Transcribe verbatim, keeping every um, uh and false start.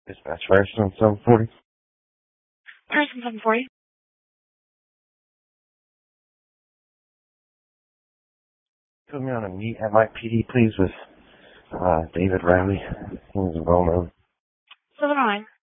Dispatch Firestone seven forty. Person seven forty. Put me on a meet at my P D, please, with uh, David Riley. He was well known. seven nine.